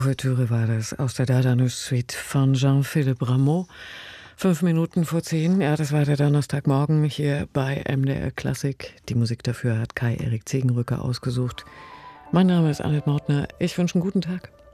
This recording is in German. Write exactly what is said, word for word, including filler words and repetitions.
Ouvertüre war das aus der Dardanus-Suite von Jean-Philippe Rameau. Fünf Minuten vor zehn, ja, das war der Donnerstagmorgen hier bei M D R Klassik. Die Musik dafür hat Kai-Erik Zegenrücker ausgesucht. Mein Name ist Annette Mautner. Ich wünsche einen guten Tag.